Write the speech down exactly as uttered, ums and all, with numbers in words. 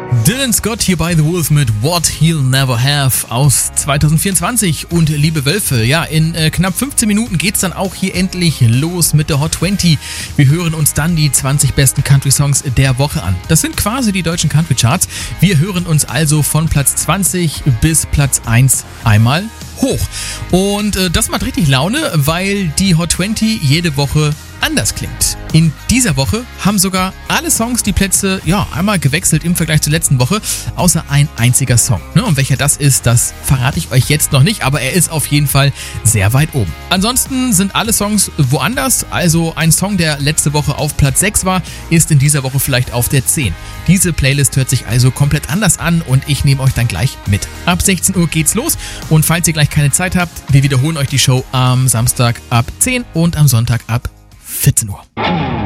Dylan Scott hier bei The Wolf mit What He'll Never Have aus zwanzig vierundzwanzig. Und liebe Wölfe, ja, in äh, knapp fünfzehn Minuten geht's dann auch hier endlich los mit der Hot zwanzig. Wir hören uns dann die zwanzig besten Country-Songs der Woche an. Das sind quasi die deutschen Country-Charts. Wir hören uns also von Platz zwanzig bis Platz eins einmal hoch. Und äh, das macht richtig Laune, weil die Hot zwanzig jede Woche anders klingt. In dieser Woche haben sogar alle Songs die Plätze ja einmal gewechselt im Vergleich zur letzten Woche, außer ein einziger Song. Ne? Und welcher das ist, das verrate ich euch jetzt noch nicht, aber er ist auf jeden Fall sehr weit oben. Ansonsten sind alle Songs woanders, also ein Song, der letzte Woche auf Platz sechs war, ist in dieser Woche vielleicht auf der zehn. Diese Playlist hört sich also komplett anders an und ich nehme euch dann gleich mit. Ab sechzehn Uhr geht's los und falls ihr gleich keine Zeit habt, wir wiederholen euch die Show am Samstag ab zehn und am Sonntag ab vierzehn Uhr.